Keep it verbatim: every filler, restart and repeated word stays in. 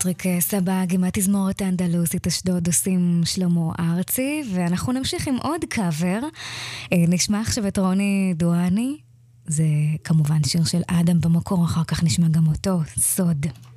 פטריק סבג עם התזמורת האנדלוסית אשדוד עושים שלמה ארצי, ואנחנו נמשיך עם עוד קאבר. נשמע עכשיו את רוני דואני, זה כמובן שיר של אדם במקור, אחר כך נשמע גם אותו, סוד.